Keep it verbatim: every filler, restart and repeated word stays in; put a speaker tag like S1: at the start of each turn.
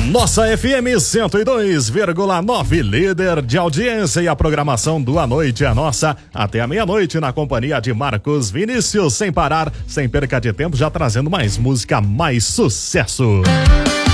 S1: Nossa F M cento e dois vírgula nove, líder de audiência, e a programação do A Noite é Nossa até a meia-noite, na companhia de Marcos Vinícius, sem parar, sem perca de tempo, já trazendo mais música, mais sucesso.